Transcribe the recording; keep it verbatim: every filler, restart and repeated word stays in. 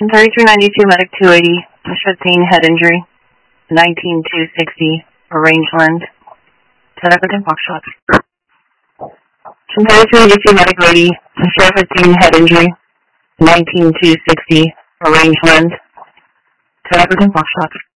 thirty-three ninety-two, medic two eighty, fifteen head injury, nineteen two sixty, rangeland, set up again, Foxtrot. thirty-three ninety-two, medic eighty, fifteen head injury, nineteen two sixty, rangeland, set up again, Foxtrot.